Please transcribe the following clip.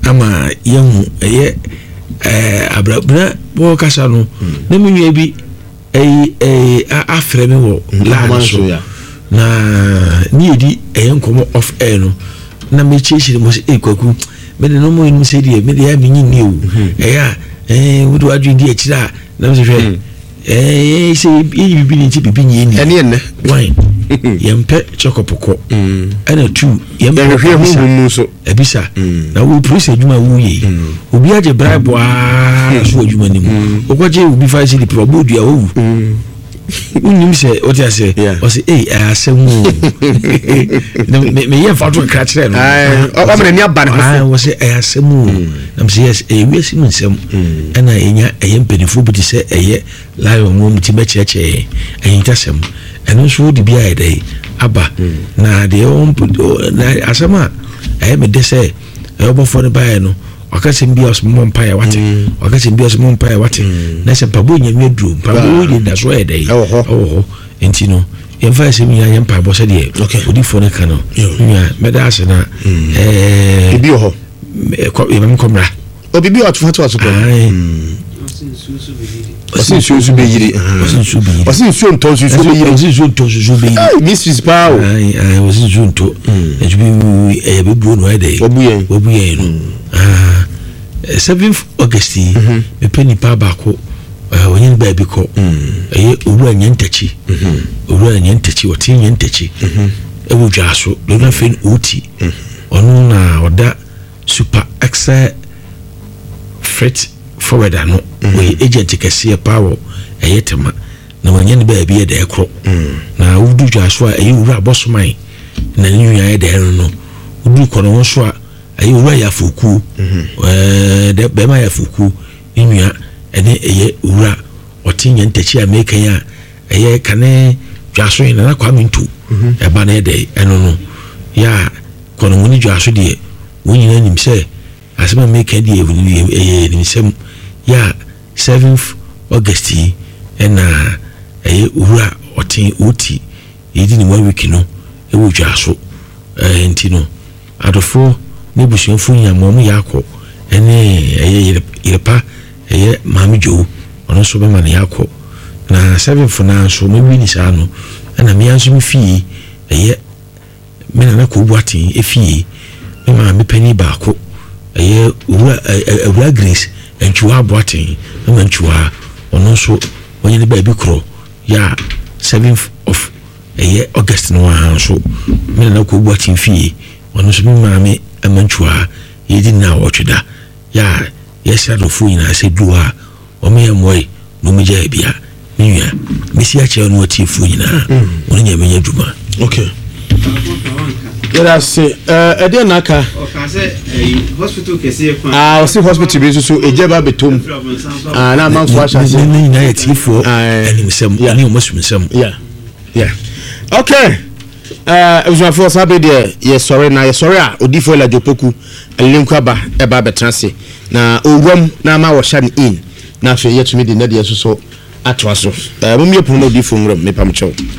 ama yehu abrabra bo kasa no na menua bi afre me wo la so na ni edi nkomo off air no na me chichi mo se kwaku me de no mo inu se die me de ya menyi ni o wudu adwin di akira na me se hwe se bibi ni ti bibi ni ene ne wine yempe chokopoko ana tu yempe hwe hu so ebisa na wo produce adwuma wo yi obi age bribe na so adwuma ni mu okoje obi fa si di probodu ya wo unim se otiase o se asemu me ye fa to kra kire no o ma ni aba ne ho wo se asemu na me se yes we si nsem ana enya empenifu bi se lion mo mti be cheche tasem eno so di bia edai aba na de na asema me de se obofo ne bae no wakati mbios mompae wate wakati mbios mompae wate na se pabo nyame duro pabo de da so edai entino yemfa se mi anya mpa bo se de odi fo ne kano nya meda ase na bibi ho yemem komra obibi atufatu asoko Osin susu be yiri. Osin su nto susu be yiri. Osin su nto susu be yiri. Mistress Pao. Osin su nto. Ejubi be bro no ede. Obuye no. 7th August me penny pa bako onye ba bi ko. Owura nyantachi. Owura nyantachi oti nyantachi. Ewo dwaso do na fen oti. Onu na oda super extra freight forward ano we agent kese power ayetema na wanya ne ba bi e da ekro na wudu dwaso a wura abosoman na nyuya e da no wudu kono so a wura ya foku de be ma ya foku nyuya ene wura otinya ntachi amekan a kane dwaso ina na kwa mintu e ba na e da eno no ya kono woni dwaso de wonyina nim se asema make de nimsem ya 7th August na ura oti yidi ni week no ewu dwaso entino adofo ne busuafo nyamom yakọ ene yerepa mami jo ono so be man yakọ na 7th na so mewi ni sa no na me anso me fie me na ko buatin efie me ma me pani baako ura Grace enchua boatin na enchua ono so onye ne ba bi kro ya 7th of August no ha so me na ko boatin fie ono so me maame amanchua yedi na otweda ya yesa do fu ina se duwa o me moy no me ja bia niya mesi ache no ati fu ina ono nya menya dwuma okay Yes, ede naka. Hospital kese kwa. Osi hospital bi so ejeba betom. Na manfo asha se. Ni na yetifo animsem, ani omasumsem. Yeah. Okay. Uzwafo sabe de yes sorry a odifo la jopoku elenkwaba eba betranse na owam na ma wo shan in na fe yetumi de na de so atwa so. Mumye puno odifo nwram mepamcho.